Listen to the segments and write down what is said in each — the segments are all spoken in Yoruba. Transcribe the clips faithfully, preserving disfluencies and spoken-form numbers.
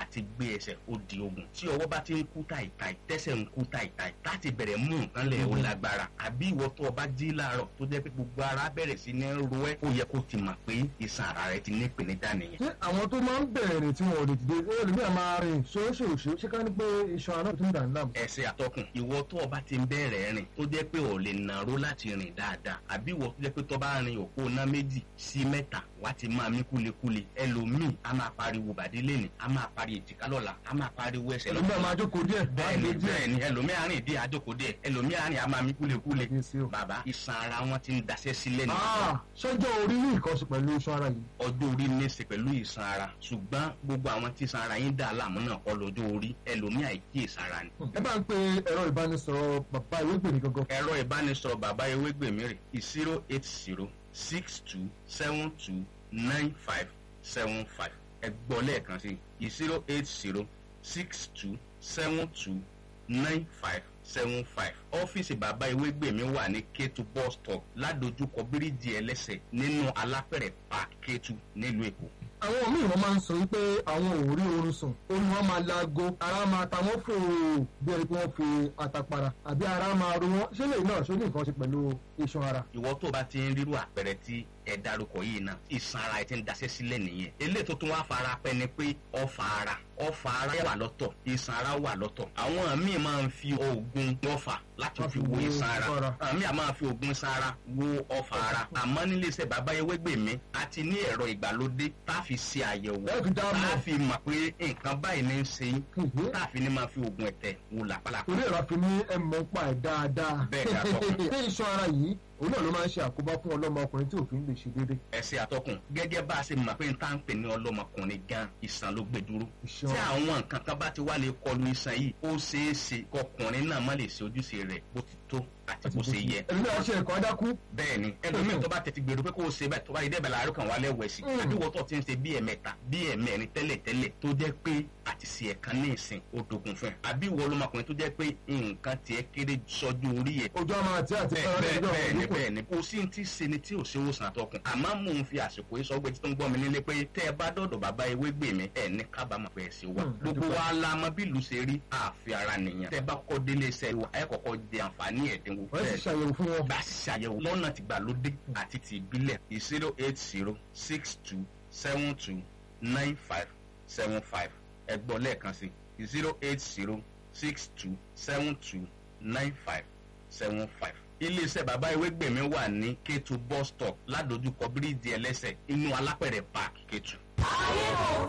àti gbé ẹsẹ̀ ó di ogun tí ọwọ́ bá ti ń kú tàìtàì tẹ́sẹ̀ ń kú tàìtàì láti bẹ̀rẹ̀ mú nǹkan lẹ̀ ó lágbára àbí ìwọ tó o bá jí láàárọ̀ tó jẹ́ pé gbogbo ara bẹ̀rẹ̀ sí ní ro ẹ́ ó yẹ kó ti mọ̀ pé iṣan ara rẹ ti ní ìpèníjà nìyẹn. ṣé àwọn tó máa ń bẹ̀rẹ̀ rìn tí wọn ò lè dìde ó lè ní àmà rìn ṣoṣooṣo ṣé ká ní pé iṣan ara tó ń dà ń dàmú. ẹsẹ̀ àtọkùn ìwọ tó o bá ti ń bẹ̀rẹ̀ rìn tó jẹ́ pé ò lè nàró láti rìn dáadáa àbí ìwọ tó jẹ́ pé tó bá rin òpó ná méjì sí mẹ́ta wá ti máa mí kúlekúle ẹlòmíì a máa pariwo bàdí lẹ́nì a máa pariwo èjìká lọ́la a máa pariwo ẹsẹ̀ lọ́la. ẹlòmíì máa jókòó díẹ̀. bẹ́ẹ̀ni bẹ́ẹ̀ni ẹlòmíì àárín ìdí àjókòó díẹ̀ ẹlòmíì àárín a máa mí kúlekúle. bàbá iṣan ara wọn ti ń daṣẹ́ sílẹ̀ nìyẹn. ṣọjọ́ orí ní nǹkan ṣe pẹ̀lú iṣan ara yìí. ọjọ́ orí ní í ṣe pẹ̀lú iṣan ara ṣùgbọ́n gbogbo àwọn tí iṣan ara yín dà láàmú náà kọ́ lọ́jọ́ orí ẹlòmíì àìkíyèsára ni. ẹ bá ń pe ẹ̀rọ ìbánisọ̀rọ̀ bàbá Ewégbèmí gangan. ẹ̀rọ ìbánisọ̀rọ̀ bàbá Ewégbèmí rè zero eight zero six two seven two nine five seven five ẹ gbọ́ lẹ́ẹ̀kan sí zero eight zero six two seven two nine five seven five ọ́fíìsì bàbá Ewégbèmí wà ní Kétu bus stop ládojúkọ bíríìjì ẹlẹ́sẹ̀ nínú alápẹ̀rẹ̀ park Kétu nílùú Èkó. àwọn míì wọn máa ń sọ wípé àwọn ò rí oorun sùn orí wọn máa laago ara máa ta wọn fò bí ẹni pé wọn fi àtàpàrà àbí ara máa ro wọn ṣé lè náà ṣó ní nǹkan ṣe pẹ̀lú iṣan ara. ìwọ tó bá ti ń rírú àpẹẹrẹ tí ẹ dárúkọ yìí náà iṣan ara ẹ ti ń daṣẹ́ sílẹ̀ nìyẹn eléyìí tó tún wá fara pẹ́ ni pé ọfà ara ọfà ara wà lọ́tọ̀ iṣan ara wà lọ́tọ̀ àwọn míì máa ń fi oògùn ọfà láti fi wo iṣan ara àwọn míì máa ń fi oògùn iṣan ara wo ọfà ara àmọ́ nílé iṣẹ́ bàbá Ewégbèmí a ti ní ẹ̀rọ ìgbàlódé tá a fi ṣe àyẹ̀wò tá a fi mọ̀ pé nǹkan báyìí ní í ṣe yín tá a fi ní máa fi oògùn ẹ̀tẹ̀ wo làpálàpá. torí ẹ̀rọ àfi ní ẹ̀mọ́ pa ẹ̀ dáadáa. bẹ́ẹ̀ ni àtọkùn. ṣé iṣan ara yìí òun náà ló máa ń ṣe àkóbá fún ọlọ́mọkùnrin tí òfin lè ṣe déédéé. ẹsẹ̀ àtọkùn gẹ́gẹ́ bá a ṣe mọ̀ pé n tá ń pè ní ọlọ́mọkùnrin gan iṣan ló gbé dúró. tí àwọn nǹkan kan bá ti wá lè kọlu iṣan yìí ó ṣeé ṣe kọkùnrin náà má lè ṣe ojúṣe rẹ̀ bó ti tó àti bó ṣe yẹ. ẹlòmíràn ṣe ẹ̀kọ́ adákú. bẹ́ẹ̀ni ẹlòmíràn tó bá tètè gbèrò pé kó o ṣe bẹ́ẹ̀ tó bá yẹ dẹ́bẹ̀ láàárọ̀ kan wà lẹ́wọ̀ ẹ̀sìn àbí wọ́n tó ti ń ṣe bí ẹ̀mẹ́ta bí ẹ̀mẹ́rin tẹ́lẹ̀ tẹ́lẹ̀ tó jẹ́ pé àti ṣe ẹ̀kan ní ìsìn ó dogun fún ẹ àbí ìwọ ọlọ́mọkùnrin tó jẹ́ pé nǹkan tiẹ̀ kéré sọ́jú orí ẹ̀. ojú àmà àti àti bẹ́ẹ̀ni bẹ́ẹ̀ni kò sí ti ṣe ni tí ò ṣe wòsàn àtọkùn àmọ́ mò ń fi àsìkò yìí sọ pé tí tó ń gbọ́ mi nílé pé tẹ́ ẹ bá dọ̀dọ̀ bàbá Ewégbèmí ẹ̀ ní kábàámọ̀ pé ẹ̀ ṣe wá gbogbo wa la mọ bí ìlú ṣe rí àfi ara nìyẹn tẹ́ bá kọ́ délé iṣẹ́ wa ẹ kọ́kọ́ jẹ àǹfààní ẹ̀dínwó. wọ́n ti ṣàyẹ̀wò fún wọn. bá a sì ṣàyẹ̀wò lọ́nà tìgbàlódé àti ti ìbílẹ̀ zero eight zero six two seven two nine five seven five ẹ gbọ́ lẹ́ẹ̀kan sí zero eight zero six two seven two nine five seven five. iléeṣẹ́ bàbá Ewégbèmí wà ní Kétu bus stop ládojúkọ bíríìjì ẹlẹ́sẹ̀ inú alápẹ̀rẹ̀ park Kétu. ayé kò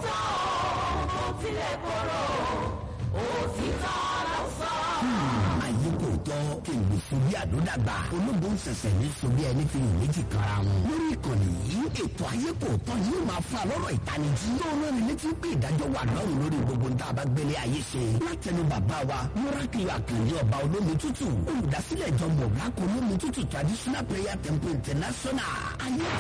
tán kò tilẹ̀ kọ̀rọ̀ òtítọ́ ló sọ. ayé kò tọ́ kí n lè fi bí àdódàgbà olóńgbò ń ṣẹ̀ṣẹ̀ ní sobi ẹni fi hàn méjì kanra wọn. lórí ìkànnì yìí ètò ayé kò tọ́ yóò máa fún alọ́rọ̀ ìtanijí. yóò rán ni létí pé ìdájọ́ wà lọ́rùn lórí gbogbo ń tá a bá gbélé ayé ṣe. látẹnu bàbá wa mọ́rákìlì àkànní ọba olómi tútù olùdásílẹ̀ ìjọ mọ̀gáko olómi tútù traditional prayer temple international ayé